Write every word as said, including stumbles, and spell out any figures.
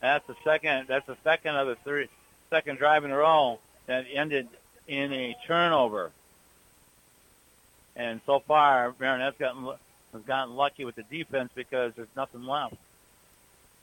That's the second. That's the second of the three, second drive in a row that ended in a turnover. And so far, Marinette's gotten has gotten lucky with the defense because there's nothing left.